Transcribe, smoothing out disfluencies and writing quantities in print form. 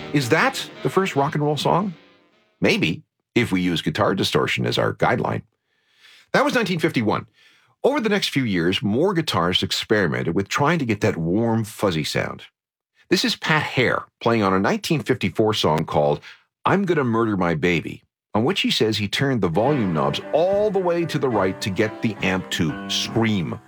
Is that the first rock and roll song? Maybe, if we use guitar distortion as our guideline. That was 1951. Over the next few years, more guitarists experimented with trying to get that warm, fuzzy sound. This is Pat Hare playing on a 1954 song called I'm Gonna Murder My Baby, on which he says he turned the volume knobs all the way to the right to get the amp to scream